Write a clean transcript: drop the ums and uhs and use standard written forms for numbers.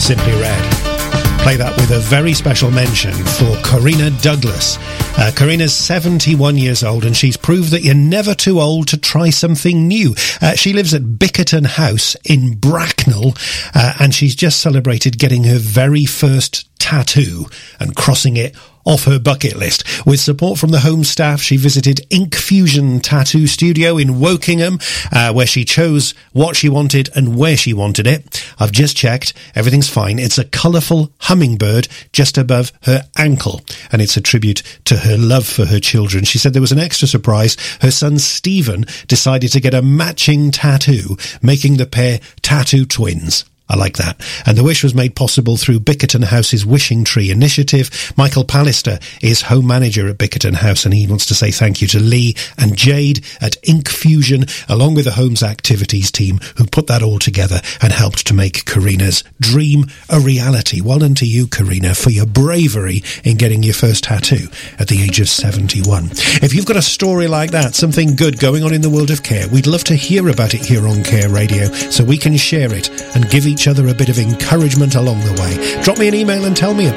Simply Red. Play that with a very special mention for Corina Douglas. Corina's 71 years old, and she's proved that you're never too old to try something new. She lives at Bickerton House in Bracknell, and she's just celebrated getting her very first tattoo and crossing it off her bucket list. With support from the home staff, she visited Ink Fusion Tattoo Studio in Wokingham, where she chose what she wanted and where she wanted it. I've just checked. Everything's fine. It's a colourful hummingbird just above her ankle, and it's a tribute to her love for her children. She said there was an extra surprise. Her son Stephen decided to get a matching tattoo, making the pair tattoo twins. I like that. And the wish was made possible through Bickerton House's Wishing Tree initiative. Michael Pallister is home manager at Bickerton House, and he wants to say thank you to Lee and Jade at Ink Fusion, along with the Homes Activities team, who put that all together and helped to make Corina's dream a reality. Well done to you, Corina, for your bravery in getting your first tattoo at the age of 71. If you've got a story like that, something good going on in the world of care, we'd love to hear about it here on Care Radio, so we can share it and give each other a bit of encouragement along the way. Drop me an email and tell me about it.